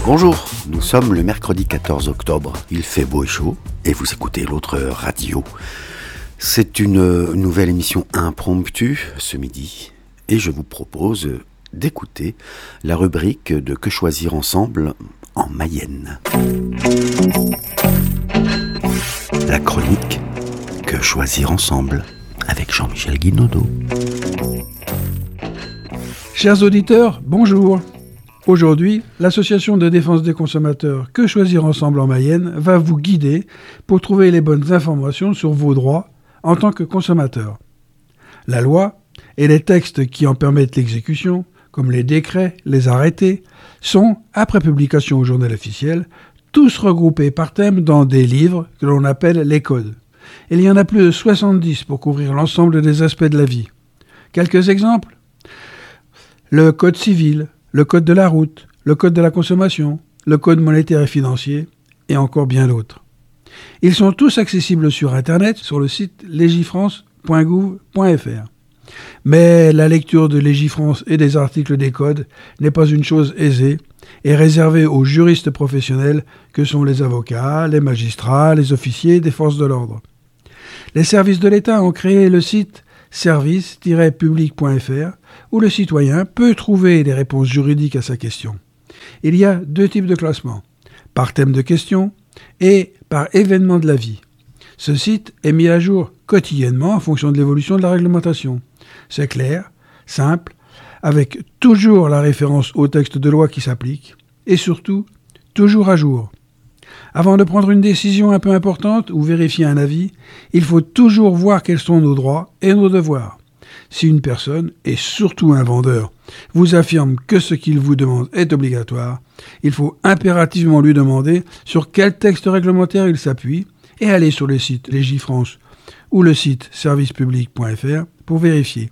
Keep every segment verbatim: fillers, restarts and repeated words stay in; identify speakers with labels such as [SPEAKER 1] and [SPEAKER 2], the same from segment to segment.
[SPEAKER 1] Bonjour, nous sommes le mercredi quatorze octobre. Il fait beau et chaud et vous écoutez l'autre radio. C'est une nouvelle émission impromptue ce midi et je vous propose d'écouter la rubrique de Que choisir ensemble en Mayenne. La chronique Que choisir ensemble avec Jean-Michel Guinaudot.
[SPEAKER 2] Chers auditeurs, bonjour. Aujourd'hui, l'association de défense des consommateurs Que choisir ensemble en Mayenne va vous guider pour trouver les bonnes informations sur vos droits en tant que consommateur. La loi et les textes qui en permettent l'exécution, comme les décrets, les arrêtés, sont, après publication au journal officiel, tous regroupés par thème dans des livres que l'on appelle les codes. Il y en a plus de soixante-dix pour couvrir l'ensemble des aspects de la vie. Quelques exemples : le code civil, le code de la route, le code de la consommation, le code monétaire et financier, et encore bien d'autres. Ils sont tous accessibles sur Internet, sur le site legifrance point gouv point f r. Mais la lecture de Legifrance et des articles des codes n'est pas une chose aisée et réservée aux juristes professionnels que sont les avocats, les magistrats, les officiers des forces de l'ordre. Les services de l'État ont créé le site service tiret public point f r où le citoyen peut trouver des réponses juridiques à sa question. Il y a deux types de classement, par thème de question et par événement de la vie. Ce site est mis à jour quotidiennement en fonction de l'évolution de la réglementation. C'est clair, simple, avec toujours la référence au texte de loi qui s'applique et surtout toujours à jour. Avant de prendre une décision un peu importante ou vérifier un avis, il faut toujours voir quels sont nos droits et nos devoirs. Si une personne, et surtout un vendeur, vous affirme que ce qu'il vous demande est obligatoire, il faut impérativement lui demander sur quel texte réglementaire il s'appuie et aller sur le site Legifrance ou le site service public point f r pour vérifier.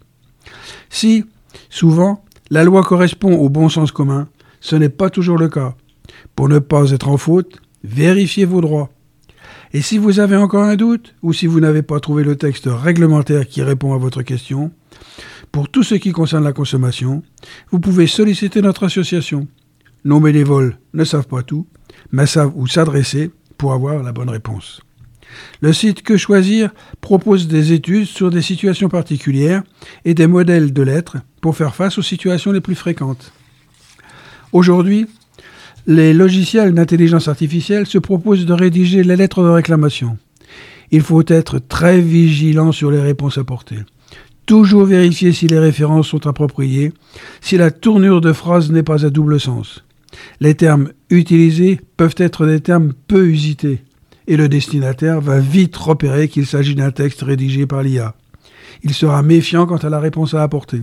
[SPEAKER 2] Si, souvent, la loi correspond au bon sens commun, ce n'est pas toujours le cas. Pour ne pas être en faute, vérifiez vos droits. Et si vous avez encore un doute, ou si vous n'avez pas trouvé le texte réglementaire qui répond à votre question, pour tout ce qui concerne la consommation, vous pouvez solliciter notre association. Nos bénévoles ne savent pas tout, mais savent où s'adresser pour avoir la bonne réponse. Le site Que choisir propose des études sur des situations particulières et des modèles de lettres pour faire face aux situations les plus fréquentes. Aujourd'hui, les logiciels d'intelligence artificielle se proposent de rédiger les lettres de réclamation. Il faut être très vigilant sur les réponses apportées. Toujours vérifier si les références sont appropriées, si la tournure de phrase n'est pas à double sens. Les termes utilisés peuvent être des termes peu usités, et le destinataire va vite repérer qu'il s'agit d'un texte rédigé par l'I A. Il sera méfiant quant à la réponse à apporter.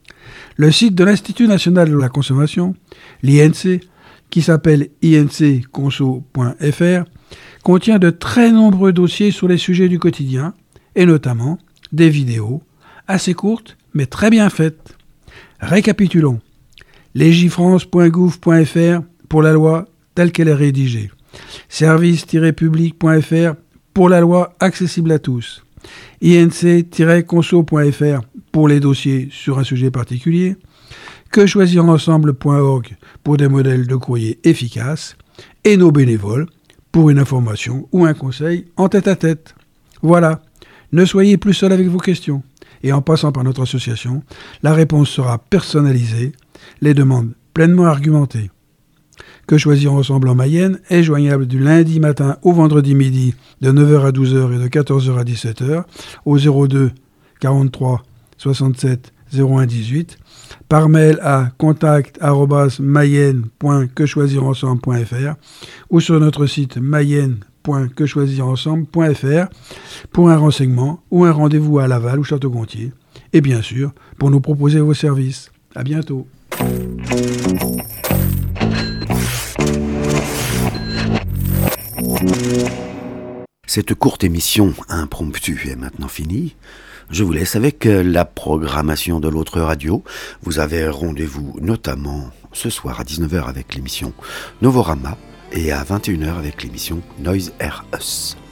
[SPEAKER 2] Le site de l'Institut national de la consommation, l'I N C, qui s'appelle i n c conso point f r, contient de très nombreux dossiers sur les sujets du quotidien, et notamment des vidéos, assez courtes, mais très bien faites. Récapitulons. legifrance point gouv point f r pour la loi telle qu'elle est rédigée. service tiret public point f r pour la loi accessible à tous. i n c tiret conso point f r pour les dossiers sur un sujet particulier. Que choisir ensemble point org pour des modèles de courrier efficaces. Et nos bénévoles pour une information ou un conseil en tête-à-tête. Voilà, ne soyez plus seul avec vos questions. Et en passant par notre association, la réponse sera personnalisée, les demandes pleinement argumentées. Que choisir ensemble en Mayenne est joignable du lundi matin au vendredi midi de neuf heures à douze heures et de quatorze heures à dix-sept heures au zéro deux quarante-trois soixante-sept zéro un dix-huit, par mail à contact arobase mayenne point que choisir ensemble point f r ou sur notre site mayenne point que choisir ensemble point f r pour un renseignement ou un rendez-vous à Laval ou Château-Gontier et bien sûr pour nous proposer vos services. À bientôt.
[SPEAKER 1] Cette courte émission impromptue est maintenant finie. Je vous laisse avec la programmation de l'autre radio. Vous avez rendez-vous notamment ce soir à dix-neuf heures avec l'émission Novorama et à vingt et une heures avec l'émission Noise R Us.